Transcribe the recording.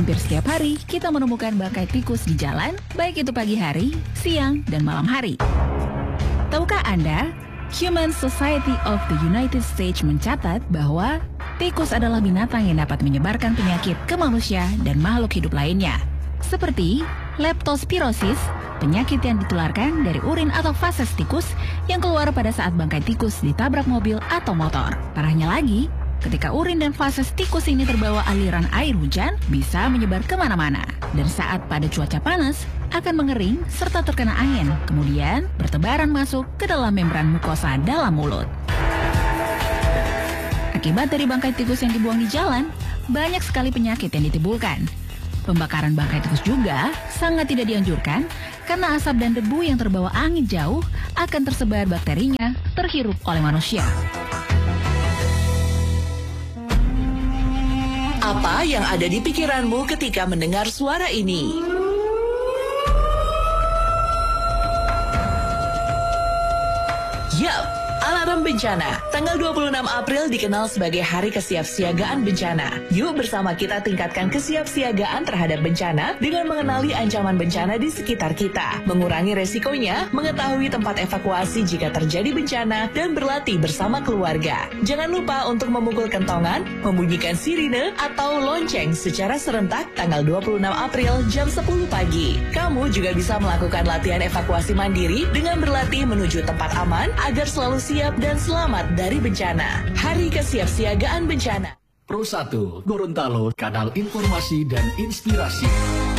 Hampir setiap hari, kita menemukan bangkai tikus di jalan, baik itu pagi hari, siang, dan malam hari. Tahukah Anda, Human Society of the United States mencatat bahwa tikus adalah binatang yang dapat menyebarkan penyakit ke manusia dan makhluk hidup lainnya, seperti leptospirosis, penyakit yang ditularkan dari urin atau feses tikus yang keluar pada saat bangkai tikus ditabrak mobil atau motor. Parahnya lagi, ketika urin dan feses tikus ini terbawa aliran air hujan, bisa menyebar kemana-mana. Dan saat pada cuaca panas, akan mengering serta terkena angin, kemudian bertebaran masuk ke dalam membran mukosa dalam mulut. Akibat dari bangkai tikus yang dibuang di jalan, banyak sekali penyakit yang ditimbulkan. Pembakaran bangkai tikus juga sangat tidak dianjurkan karena asap dan debu yang terbawa angin jauh akan tersebar bakterinya terhirup oleh manusia. Apa yang ada di pikiranmu ketika mendengar suara ini? Yap, alarm bencana. Tanggal 26 April dikenal sebagai Hari Kesiapsiagaan Bencana. Yuk bersama kita tingkatkan kesiapsiagaan terhadap bencana dengan mengenali ancaman bencana di sekitar kita, mengurangi resikonya, mengetahui tempat evakuasi jika terjadi bencana, dan berlatih bersama keluarga. Jangan lupa untuk memukul kentongan, membunyikan sirine, atau lonceng secara serentak tanggal 26 April jam 10 pagi. Kamu juga bisa melakukan latihan evakuasi mandiri dengan berlatih menuju tempat aman agar selalu siap dan selamat dari bencana. Hari Kesiapsiagaan Bencana. Pro 1 Gorontalo, kanal informasi dan inspirasi.